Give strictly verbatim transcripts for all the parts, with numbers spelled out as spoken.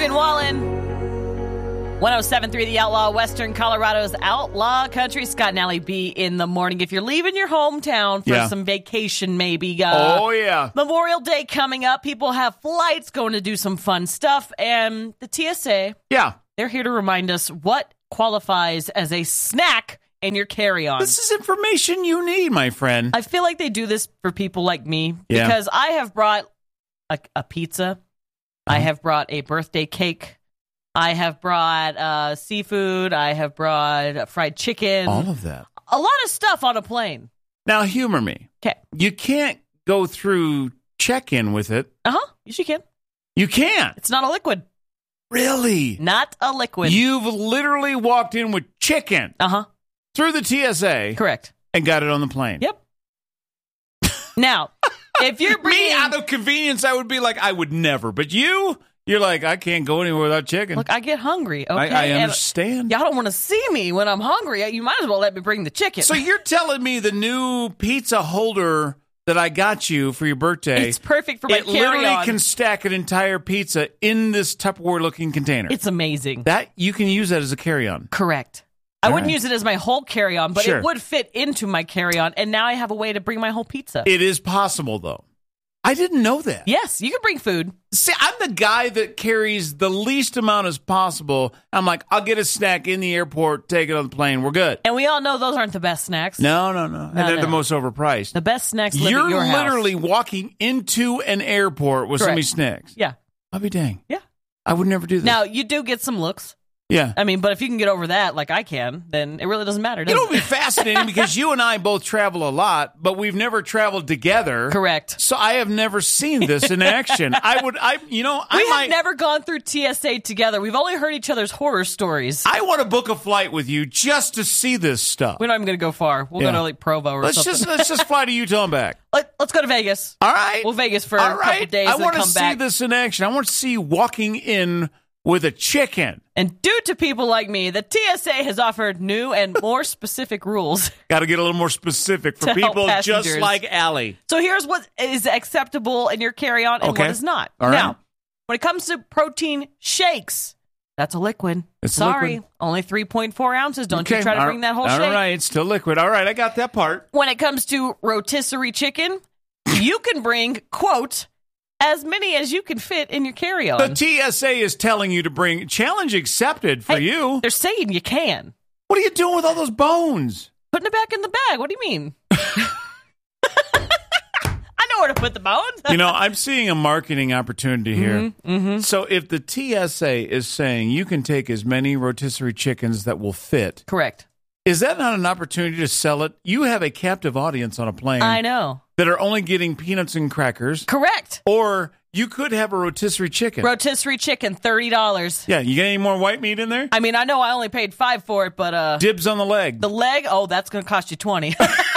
Ben Wallen. one oh seven point three The Outlaw, Western Colorado's Outlaw Country. Scott and Allie B in the morning. If you're leaving your hometown for Yeah. some vacation, maybe. Uh, Oh, yeah. Memorial Day coming up. People have flights going to do some fun stuff. And the T S A, Yeah. they're here to remind us what qualifies as a snack in your carry-on. This is information you need, my friend. I feel like they do this for people like me Yeah. because I have brought a, a pizza. Uh-huh. I have brought a birthday cake. I have brought uh, seafood. I have brought fried chicken. All of that. A lot of stuff on a plane. Now, humor me. Okay. You can't go through check-in with it. Uh-huh. Yes, you can. You can't. It's not a liquid. Really? Not a liquid. You've literally walked in with chicken Uh-huh. through the T S A Correct. and got it on the plane. Yep. Now, if you're bringing... Me, out of convenience, I would be like, I would never. But you, you're like, I can't go anywhere without chicken. Look, I get hungry, okay? I, I And understand. y'all don't want to see me when I'm hungry. You might as well let me bring the chicken. So you're telling me the new pizza holder that I got you for your birthday, It's perfect for my it literally carry-on. can stack an entire pizza in this Tupperware-looking container. It's amazing. That you can use that as a carry-on. Correct. I All wouldn't right. use it as my whole carry-on, but Sure. it would fit into my carry-on, and now I have a way to bring my whole pizza. It is possible, though. I didn't know that. Yes, you can bring food. See, I'm the guy that carries the least amount as possible. I'm like, I'll get a snack in the airport, take it on the plane. We're good. And we all know those aren't the best snacks. No, no, no. And No, they're no. the most overpriced. The best snacks live You're at your house. literally walking into an airport with so Correct. many snacks. Yeah. I'll be dang. Yeah. I would never do this. Now, you do get some looks. yeah. I mean, but if you can get over that like I can, then it really doesn't matter, does It'll it? be fascinating because you and I both travel a lot, but we've never traveled together. Correct. So I have never seen this in action. I would, I, you know, I We might, have never gone through T S A together. We've only heard each other's horror stories. I want to book a flight with you just to see this stuff. We're not even going to go far. We'll Yeah. go to like Provo or Let's something. just let's just fly to Utah and back. Let, let's go to Vegas. All right. Well, Vegas for All a couple right. days I and want to come see back. this in action. I want to see you walking in with a chicken. And due to people like me, the T S A has offered new and more specific rules. Got to get a little more specific for To help people just passengers. like Allie. So here's what is acceptable in your carry-on and Okay. what is not. All right. Now, when it comes to protein shakes, that's a liquid. It's a Sorry, liquid. only three point four ounces. Don't Okay. you try to All- bring that whole all shake. All right, it's still liquid. All right, I got that part. When it comes to rotisserie chicken, you can bring, quote, as many as you can fit in your carry-on. The T S A is telling you to bring challenge accepted for Hey, you. They're saying you can. What are you doing with all those bones? Putting it back in the bag. What do you mean? I know where to put the bones. You know, I'm seeing a marketing opportunity here. Mm-hmm. So if the T S A is saying you can take as many rotisserie chickens that will fit, Correct. is that not an opportunity to sell it? You have a captive audience on a plane I know. that are only getting peanuts and crackers, Correct. or you could have a rotisserie chicken. Rotisserie chicken, thirty dollars. yeah, you got any more white meat in there? I mean, I know I only paid five for it, but uh, Dibs on the leg. the leg, oh, that's going to cost you twenty.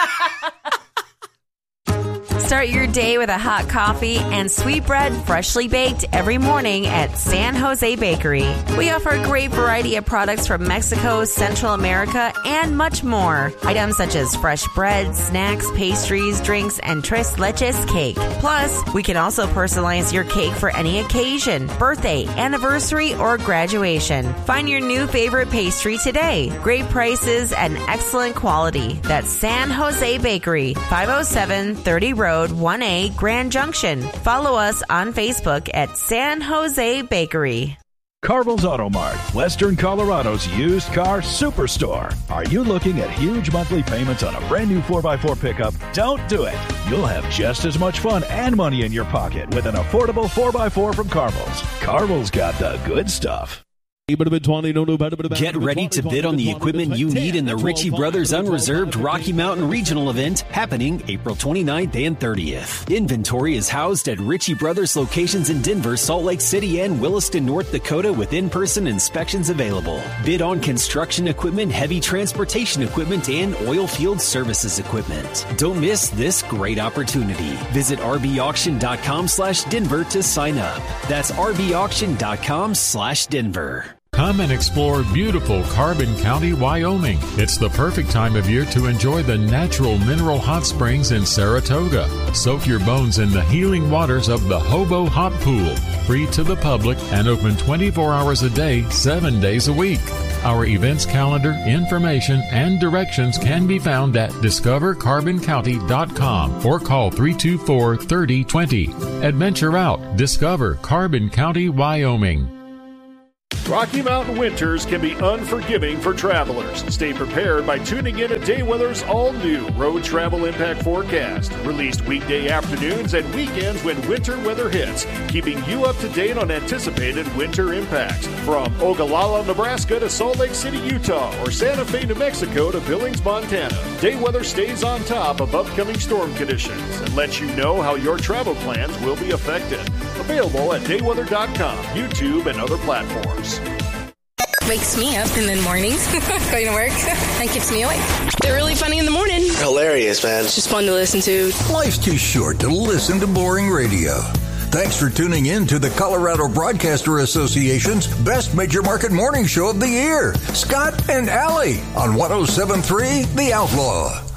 Start your day with a hot coffee and sweet bread freshly baked every morning at San Jose Bakery. We offer a great variety of products from Mexico, Central America, and much more. Items such as fresh bread, snacks, pastries, drinks, and tres leches cake. Plus, we can also personalize your cake for any occasion, birthday, anniversary, or graduation. Find your new favorite pastry today. Great prices and excellent quality. That's San Jose Bakery, five oh seven thirty Road, one A, Grand Junction. Follow us on Facebook at San Jose Bakery. Carvel's Auto Mart, Western Colorado's used car superstore. Are you looking at huge monthly payments on a brand new four by four pickup? Don't do it. You'll have just as much fun and money in your pocket with an affordable four by four from Carvel's. Carvel's got the good stuff. Get ready to bid on the equipment you need in the Ritchie Brothers Unreserved Rocky Mountain Regional event happening April twenty-ninth and thirtieth. Inventory is housed at Ritchie Brothers locations in Denver, Salt Lake City, and Williston, North Dakota with in-person inspections available. Bid on construction equipment, heavy transportation equipment, and oil field services equipment. Don't miss this great opportunity. Visit rbauction.com slash Denver to sign up. That's rbauction.com slash Denver. Come and explore beautiful Carbon County, Wyoming. It's the perfect time of year to enjoy the natural mineral hot springs in Saratoga. Soak your bones in the healing waters of the Hobo Hot Pool, free to the public and open twenty-four hours a day, seven days a week. Our events calendar, information, and directions can be found at discover carbon county dot com or call three two four, three oh two oh. Adventure out. Discover Carbon County, Wyoming. Rocky Mountain winters can be unforgiving for travelers. Stay prepared by tuning in to Day Weather's all-new Road Travel Impact Forecast, released weekday afternoons and weekends when winter weather hits, keeping you up to date on anticipated winter impacts. From Ogallala, Nebraska to Salt Lake City, Utah, or Santa Fe, New Mexico to Billings, Montana, Day Weather stays on top of upcoming storm conditions and lets you know how your travel plans will be affected. Available at day weather dot com, YouTube, and other platforms. Wakes me up in the mornings, going to work, and keeps me awake. They're really funny in the morning. Hilarious, man. It's just fun to listen to. Life's too short to listen to boring radio. Thanks for tuning in to the Colorado Broadcaster Association's Best Major Market Morning Show of the Year. Scott and Allie on one oh seven point three The Outlaw.